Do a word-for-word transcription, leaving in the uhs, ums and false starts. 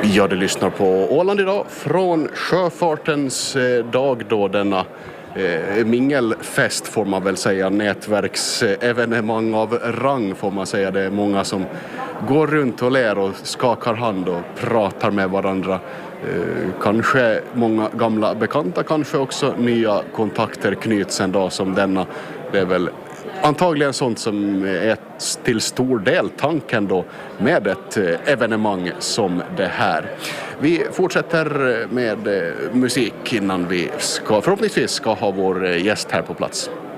Ja, du lyssnar på Åland idag från sjöfartens eh, dag då denna eh, mingelfest får man väl säga, nätverksevenemang av rang får man säga. Det är många som går runt och ler och skakar hand och pratar med varandra. Eh, kanske många gamla bekanta, kanske också nya kontakter knyts en dag som denna. Det är väl antagligen sånt som är till stor del tanken då med ett evenemang som det här. Vi fortsätter med musik innan vi ska, förhoppningsvis ska ha vår gäst här på plats.